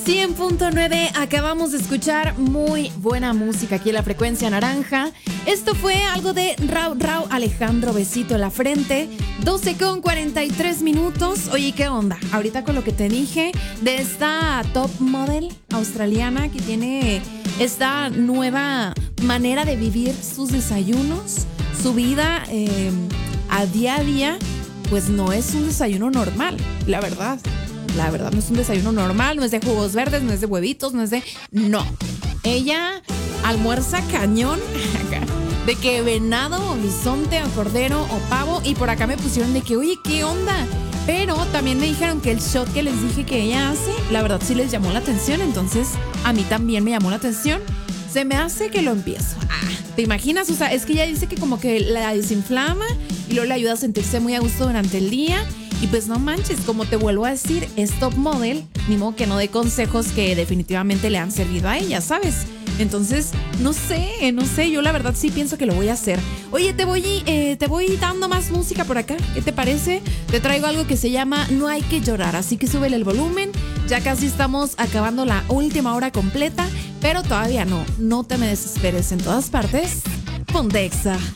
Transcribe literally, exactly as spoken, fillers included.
cien punto nueve, acabamos de escuchar muy buena música aquí en la frecuencia naranja. Esto fue algo de Rau Rau Alejandro, besito en la frente. doce con cuarenta y tres minutos. Oye, ¿qué onda? Ahorita con lo que te dije de esta top model australiana que tiene esta nueva manera de vivir sus desayunos, su vida eh, a día a día, pues no es un desayuno normal, la verdad. La verdad, no es un desayuno normal, no es de jugos verdes, no es de huevitos, no es de... No. Ella almuerza cañón, de que venado o bisonte o cordero o pavo, y por acá me pusieron de que, oye, ¿qué onda? Pero también me dijeron que el shot que les dije que ella hace, la verdad sí les llamó la atención, entonces a mí también me llamó la atención. Se me hace que lo empiezo. Ah, ¿te imaginas? O sea, es que ella dice que como que la desinflama y luego le ayuda a sentirse muy a gusto durante el día. Y pues no manches, como te vuelvo a decir, es top model, ni modo que no dé consejos que definitivamente le han servido a ella, ¿sabes? Entonces, no sé, no sé, yo la verdad sí pienso que lo voy a hacer. Oye, te voy, eh, te voy dando más música por acá, ¿qué te parece? Te traigo algo que se llama No hay que llorar, así que súbele el volumen. Ya casi estamos acabando la última hora completa, pero todavía no, no te me desesperes. En todas partes, Pontexa.